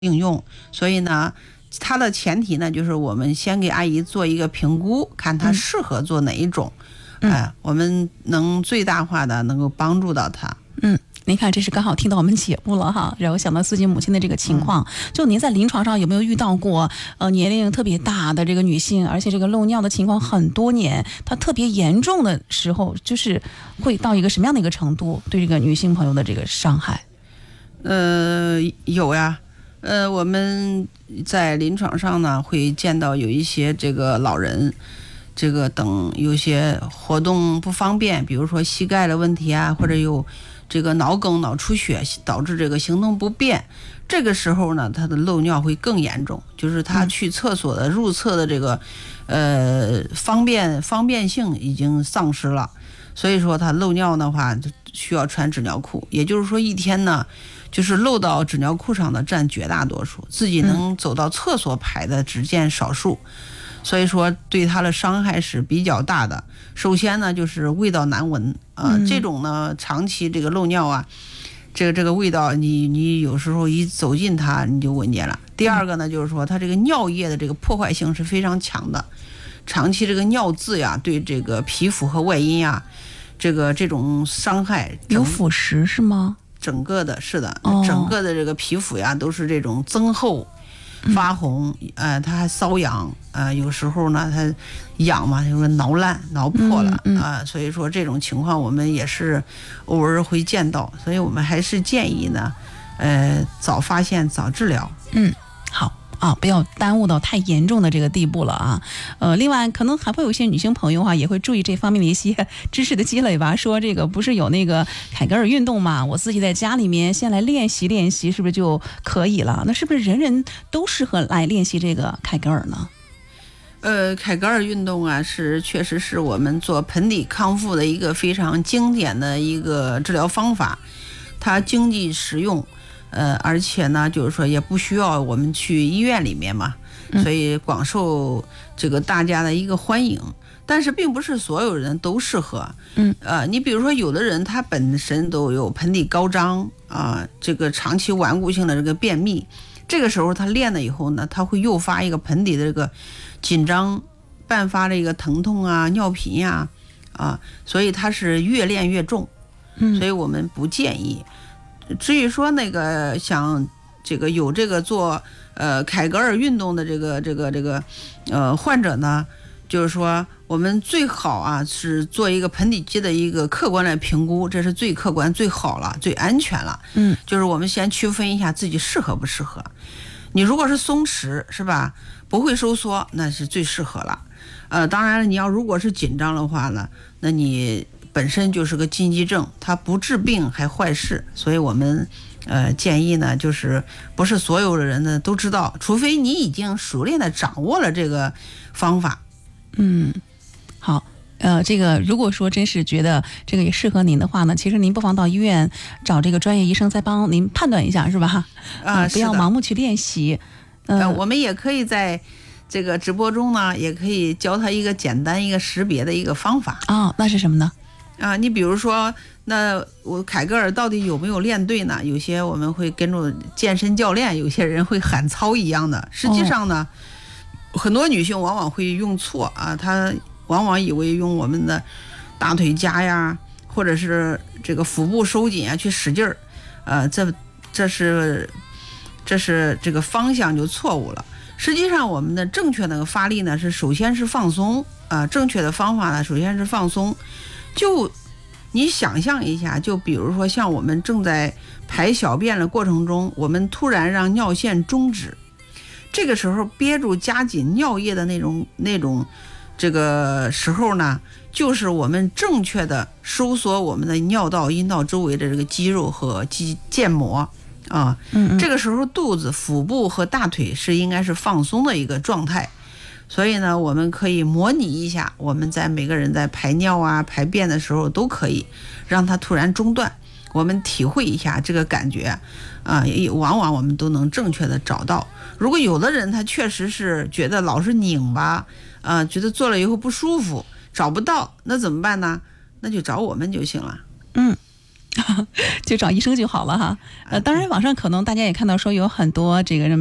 应用。所以呢，它的前提呢，就是我们先给阿姨做一个评估，看她适合做哪一种，我们能最大化的能够帮助到她。 您看，这是刚好听到我们节目了哈，然后想到自己母亲的这个情况。就您在临床上有没有遇到过年龄特别大的这个女性，而且这个漏尿的情况很多年，她特别严重的时候，就是会到一个什么样的一个程度，对这个女性朋友的这个伤害？ 有呀，我们在临床上呢会见到有一些这个老人，这个等有些活动不方便，比如说膝盖的问题啊，或者有这个脑梗、脑出血导致这个行动不便，这个时候呢，他的漏尿会更严重，就是他去厕所的入厕的这个方便性已经丧失了，所以说他漏尿的话就需要穿纸尿裤，也就是说一天呢，就是漏到纸尿裤上的占绝大多数，自己能走到厕所排的只见少数。所以说对他的伤害是比较大的。首先呢，就是味道难闻这种呢长期这个漏尿啊，这个味道你有时候一走近它你就闻见了。第二个呢，就是说它这个尿液的这个破坏性是非常强的，长期这个尿渍呀，对这个皮肤和外阴呀，这种伤害有腐蚀是吗？ 整个的是的，整个的这个皮肤呀都是这种增厚发红，它还瘙痒，有时候呢它痒嘛，就是挠烂挠破了，所以说这种情况我们也是偶尔会见到，所以我们还是建议呢，早发现早治疗。 好啊，不要耽误到太严重的这个地步了啊。另外可能还会有一些女性朋友也会注意这方面的一些知识的积累吧。说这个不是有那个凯格尔运动嘛，我自己在家里面先来练习练习，是不是就可以了？那是不是人人都适合来练习这个凯格尔呢？ 凯格尔运动啊，确实是我们做盆底康复的一个非常经典的一个治疗方法，它经济实用。而且呢，就是说也不需要我们去医院里面嘛，所以广受这个大家的一个欢迎。但是并不是所有人都适合。你比如说有的人他本身都有盆底高张啊，这个长期顽固性的这个便秘，这个时候他练了以后呢，他会诱发一个盆底的这个紧张，伴发的一个疼痛啊、尿频呀，所以他是越练越重。所以我们不建议。至于说那个像这个有这个做凯格尔运动的这个患者呢，就是说我们最好是做一个盆底肌的一个客观的评估，这是最客观最好了最安全了。就是我们先区分一下自己适合不适合。你如果是松弛是吧，不会收缩，那是最适合了。当然你要如果是紧张的话呢，那你本身就是个禁忌症，它不治病还坏事，所以我们建议呢，就是不是所有的人呢都知道，除非你已经熟练的掌握了这个方法。 好，这个如果说真是觉得这个也适合您的话呢，其实您不妨到医院找这个专业医生再帮您判断一下，是吧？不要盲目去练习。 我们也可以在这个直播中呢，也可以教他一个简单一个识别的一个方法。 那是什么呢？ 你比如说，那我凯格尔到底有没有练对呢？有些我们会跟着健身教练，有些人会喊操一样的。实际上呢，很多女性往往会用错她往往以为用我们的大腿夹呀，或者是这个腹部收紧去使劲儿，这是这个方向就错误了。实际上我们的正确的发力呢，是首先是放松正确的方法呢，首先是放松。就你想象一下，就比如说像我们正在排小便的过程中，我们突然让尿线终止，这个时候憋住夹紧尿液的那种这个时候呢，就是我们正确的收缩我们的尿道阴道周围的这个肌肉和腱膜这个时候肚子、腹部和大腿是应该是放松的一个状态。所以呢，我们可以模拟一下，我们在每个人在排尿排便的时候都可以让它突然中断，我们体会一下这个感觉往往我们都能正确的找到。如果有的人他确实是觉得老是拧巴觉得做了以后不舒服找不到，那怎么办呢？那就找我们就行了。 就找医生就好了哈。当然网上可能大家也看到说有很多这个